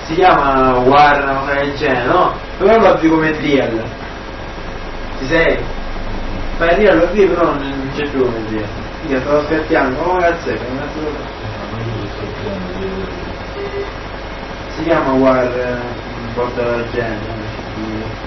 Si chiama War, una cosa del genere, no? Però lo avvii come real. Ci sei? Fai real lo avvii, però non c'è più come real. Io stavo aspettando, come cazzo è? Si chiama War, un po' del genere.